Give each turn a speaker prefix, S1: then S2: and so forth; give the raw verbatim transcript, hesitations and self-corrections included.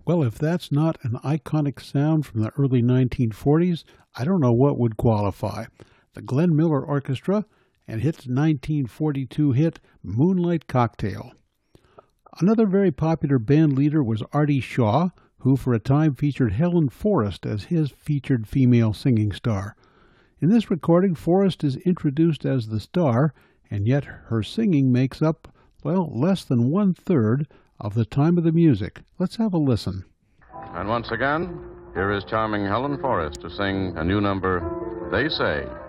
S1: Well, if that's not an iconic sound from the early nineteen forties, I don't know what would qualify. The Glenn Miller Orchestra and its nineteen forty-two hit Moonlight Cocktail. Another very popular band leader was Artie Shaw, who for a time featured Helen Forrest as his featured female singing star. In this recording, Forrest is introduced as the star, and yet her singing makes up, well, less than one-third of the time of the music. Let's have a listen.
S2: And once again, here is charming Helen Forrest to sing a new number, They Say.